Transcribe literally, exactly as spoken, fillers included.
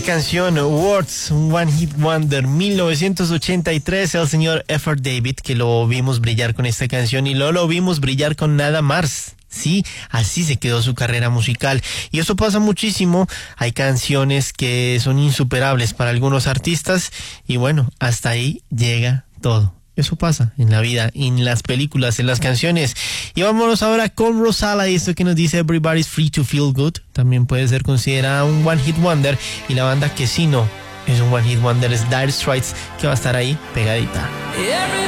canción Words, un One Hit Wonder, mil novecientos ochenta y tres, el señor Effort David, que lo vimos brillar con esta canción y luego lo vimos brillar con Nada Más. Sí, así se quedó su carrera musical. Y eso pasa muchísimo. Hay canciones que son insuperables para algunos artistas y bueno, hasta ahí llega todo. Eso pasa en la vida, en las películas, en las canciones. Y vámonos ahora con Rosala y esto que nos dice Everybody's Free to Feel Good. También puede ser considerada un One Hit Wonder. Y la banda que sí no es un One Hit Wonder es Dire Straits, que va a estar ahí pegadita.